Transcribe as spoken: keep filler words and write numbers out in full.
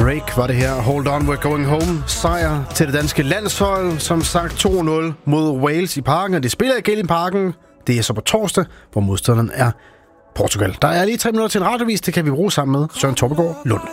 Drake var det her. Hold on, we're going home. Sejr til det danske landshold. Som sagt to nul mod Wales i parken. Og de spiller igen i parken. Det er så på torsdag, hvor modstanderen er Portugal. Der er lige tre minutter til en radiovis. Det kan vi bruge sammen med Søren Torpegaard Lund.